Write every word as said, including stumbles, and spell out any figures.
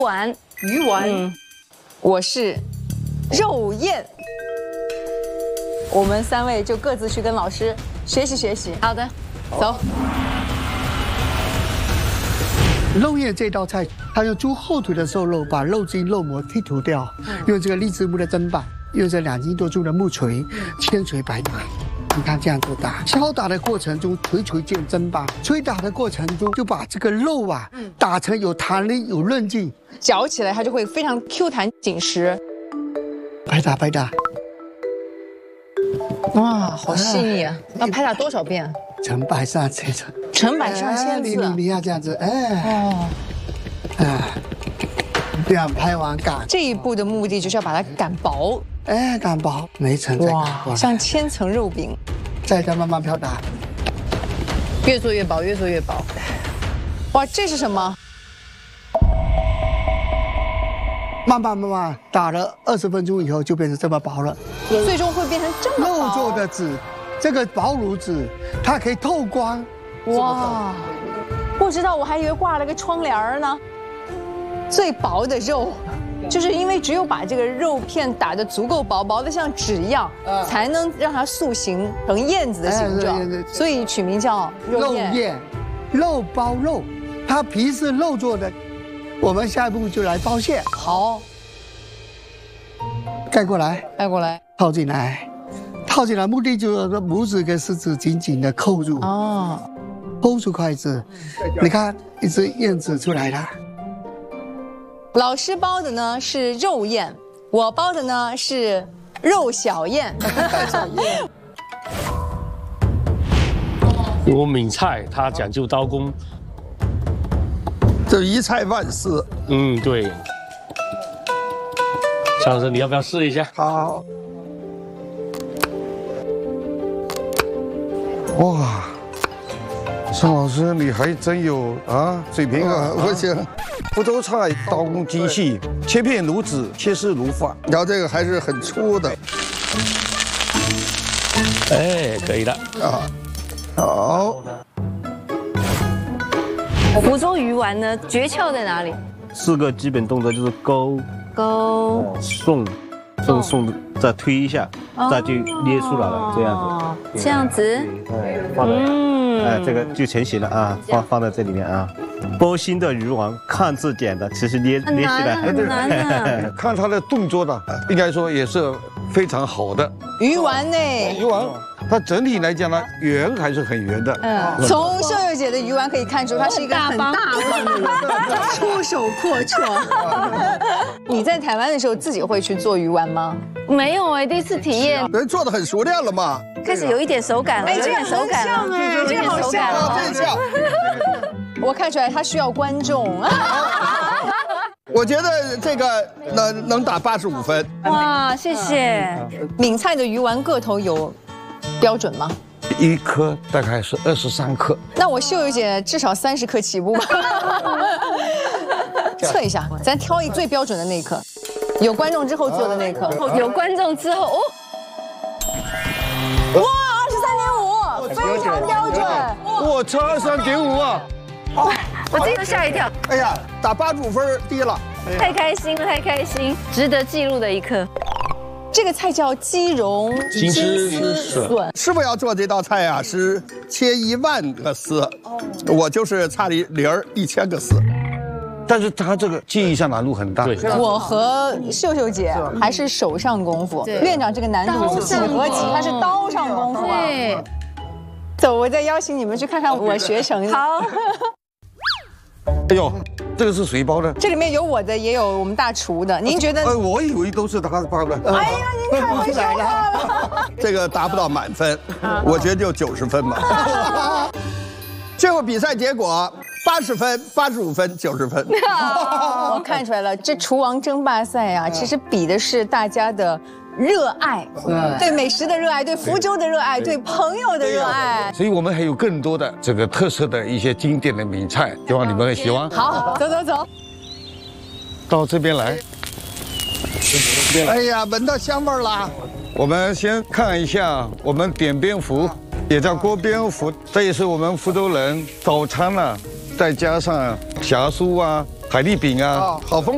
丸， 鱼丸。 嗯， 我是肉燕。我们三位就各自去跟老师学习学习。 好的， 走。 肉燕这道菜，它用猪后腿的瘦肉把肉筋肉膜剔除掉，用这个荔枝木的砧板，用这两斤多重的木锤，千锤百打。你看这样子打，敲打的过程中，锤锤见砧板；捶打的过程中，就把这个肉啊打成有弹力、有韧劲， 嚼起来它就会非常 Q 弹紧实。 拍打拍打。 哇，好细腻啊！要拍打多少遍？ 成百上千次， 成百上千次。 你你你要这样子，哎， 哦， 哎，这样拍完擀。 这一步的目的就是要把它擀薄。 哎，擀薄，每一层再擀薄， 像千层肉饼。 再再慢慢飘打， 越做越薄，越做越薄。哇，这是什么？ 慢慢慢慢打了二十分钟以后，就变成这么薄了。 最终会变成这么薄。 肉做的纸，这个薄炉纸，它可以透光。 哇，不知道我还以为挂了个窗帘呢。最薄的肉，就是因为只有把这个肉片打得足够薄，薄的像纸一样，才能让它塑形成燕子的形状，所以取名叫肉燕。 肉燕，肉包肉，它皮是肉做的。我们下一步就来包馅。 好， 盖过来， 盖过来， 套进来，套进来，目的就是说拇指跟食指紧紧的扣住， 哦， 抠出筷子，你看一只燕子出来了。 老师包的呢是肉燕，我包的呢是肉小燕。 我闽菜它讲究刀工。 这一菜万事， 嗯，对。向老师，你要不要试一下？ 好。哇，向老师你还真有啊水平啊！我想，福州菜刀工精细，切片如纸，切丝如发，然后这个还是很粗的。 哎，可以的啊，好。 福州鱼丸呢，诀窍在哪里？ 四个基本动作就是勾、 勾、 送，这个送再推一下，再就捏出来了，这样子。这样子。 哎，放在，嗯，哎，这个就成型了啊，放放在这里面啊。包心的鱼丸看字简单，其实捏捏起来很难啊。 看他的动作呢，应该说也是非常好的。 鱼丸呢？ 鱼丸。它整体来讲呢，圆还是很圆的。 嗯，从秀秀姐的鱼丸可以看出，它是一个很大方的人，出手阔绰。你在台湾的时候自己会去做鱼丸吗？ 没有哎，第一次体验。 人做的很熟练了嘛， 开始有一点手感了，有点手感了，有点手感了， 这像。 我看出来他需要观众。 我觉得这个能能打八十五分。 哇，谢谢。 闽菜的鱼丸个头有标准吗？ 一颗大概是二十三克。 那我秀秀姐至少三十克起步吧。测一下，咱挑一最标准的那一颗，有观众之后做的那一颗。 有观众之后，哦， 哇，二十三点五，非常标准。 我差二十三点五啊！ 我自己都吓一跳。 哎呀，打八十五分低了。 太开心了，太开心，值得记录的一刻。 这个菜叫鸡蓉金丝笋。 师傅要做这道菜啊，是切一万个丝，我就是差零零儿一千个丝。但是他这个技艺上难度很大。 我和秀秀姐还是手上功夫，院长这个难度是几何级，他是刀上功夫啊。对。走，我再邀请你们去看看我学成的。好。 哎呦，这个是谁包的？ 这里面有我的，也有我们大厨的。您觉得？ 呃，我以为都是他包的。 哎呀，您太会说话了。 这个达不到满分，我觉得就九十分吧。最后比赛结果八十分、八十五分、九十分。 我看出来了，这厨王争霸赛啊，其实比的是大家的热爱，对美食的热爱，对福州的热爱，对朋友的热爱。 所以我们还有更多的这个特色的一些经典的名菜，希望你们会喜欢。 好，走走走， 到这边来。哎呀，闻到香味了。我们先看一下我们点边麸，也叫锅边麸，这也是我们福州人早餐啊，再加上霞酥啊、海蛎饼啊，好丰富。